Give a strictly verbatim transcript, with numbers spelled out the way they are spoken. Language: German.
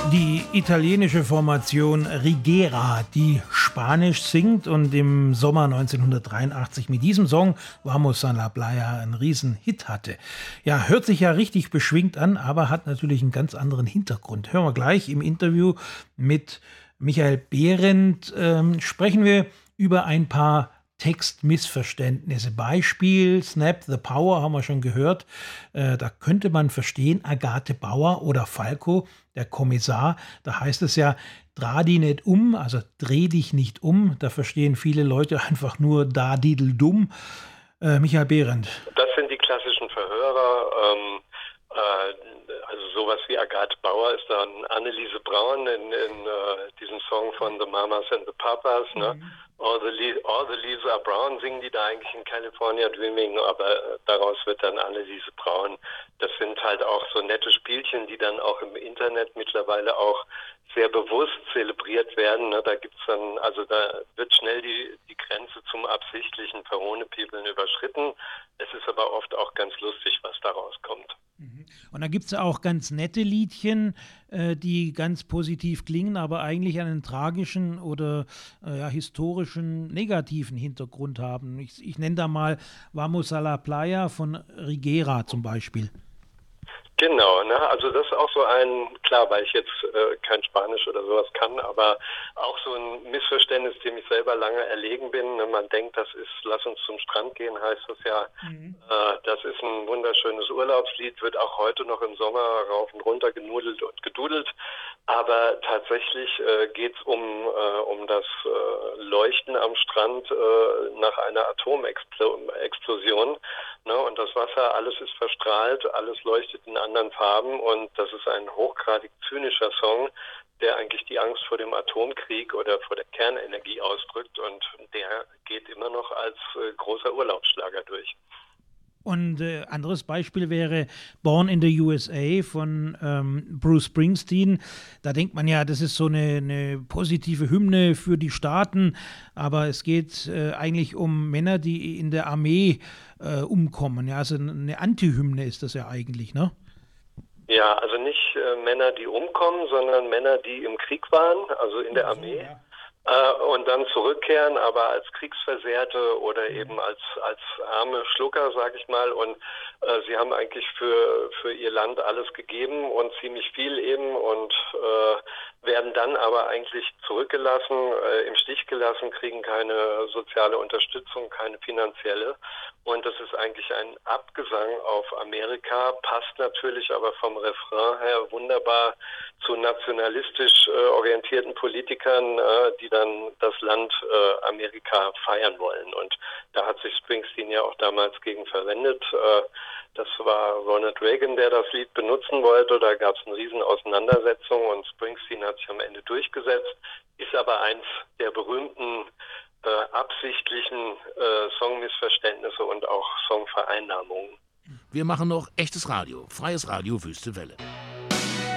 Die italienische Formation Rigera, die Spanisch singt und im Sommer neunzehnhundertdreiundachtzig mit diesem Song Vamos a la Playa einen riesen Hit hatte. Ja, hört sich ja richtig beschwingt an, aber hat natürlich einen ganz anderen Hintergrund. Hören wir gleich im Interview mit Michael Behrendt. Ähm, sprechen wir über ein paar Textmissverständnisse. Beispiel Snap the Power haben wir schon gehört. Äh, da könnte man verstehen, Agathe Bauer oder Falco, der Kommissar, da heißt es ja, dreh die nicht um, also dreh dich nicht um. Da verstehen viele Leute einfach nur da didel dumm. Äh, Michael Behrendt. Das sind die klassischen Verhörer. Ähm, äh, also sowas wie Agathe Bauer ist dann Anneliese Braun in, in uh, diesem Song von The Mamas and the Papas. Ne? Mhm. All the, Le- all the Leaves are Brown singen die da eigentlich in California Dreaming, aber daraus wird dann Anneliese Braun. Das sind halt auch so nette Spielchen, die dann auch im Internet mittlerweile auch sehr bewusst zelebriert werden. Ne? Da gibt's dann, also da wird schnell die, die Grenze zum absichtlichen Verhohnepiepeln überschritten. Es ist aber oft auch ganz lustig, was daraus kommt. Und da gibt es auch ganz nette Liedchen, äh, die ganz positiv klingen, aber eigentlich einen tragischen oder äh, ja, historischen, negativen Hintergrund haben. Ich, ich nenne da mal Vamos a la Playa von Rigera zum Beispiel. Genau, ne? Also das ist auch so ein, klar, weil ich jetzt äh, kein Spanisch oder sowas kann, aber auch so ein Missverständnis, dem ich selber lange erlegen bin. Ne? Man denkt, das ist Lass uns zum Strand gehen, heißt das ja. Mhm. Äh, das ist ein wunderschönes Urlaubslied, wird auch heute noch im Sommer rauf und runter genudelt und gedudelt. Aber tatsächlich äh, geht es um, äh, um das äh, Leuchten am Strand äh, nach einer Atomexplosion. Ne? Und das Wasser, alles ist verstrahlt, alles leuchtet in anderen Farben und das ist ein hochgradig zynischer Song, der eigentlich die Angst vor dem Atomkrieg oder vor der Kernenergie ausdrückt und der geht immer noch als äh, großer Urlaubsschlager durch. Und äh, anderes Beispiel wäre Born in the U S A von ähm, Bruce Springsteen. Da denkt man ja, das ist so eine, eine positive Hymne für die Staaten, aber es geht äh, eigentlich um Männer, die in der Armee äh, umkommen. Ja, also eine Anti-Hymne ist das ja eigentlich, ne? Ja, also nicht äh, Männer, die umkommen, sondern Männer, die im Krieg waren, also in der Armee. Ja. Äh, und dann zurückkehren, aber als Kriegsversehrte oder eben als als arme Schlucker, sag ich mal. Und äh, sie haben eigentlich für für ihr Land alles gegeben und ziemlich viel eben und äh, werden dann aber eigentlich zurückgelassen, äh, im Stich gelassen, kriegen keine soziale Unterstützung, keine finanzielle. Und das ist eigentlich ein Abgesang auf Amerika, passt natürlich aber vom Refrain her wunderbar zu nationalistisch äh, orientierten Politikern, äh, die dann das Land äh, Amerika feiern wollen. Und da hat sich Springsteen ja auch damals gegen verwendet. Äh, das war Ronald Reagan, der das Lied benutzen wollte. Da gab es eine riesen Auseinandersetzung und Springsteen hat sich am Ende durchgesetzt, ist aber eins der berühmten Äh, absichtlichen äh, Songmissverständnisse und auch Songvereinnahmungen. Wir machen noch echtes Radio, freies Radio Wüste Welle.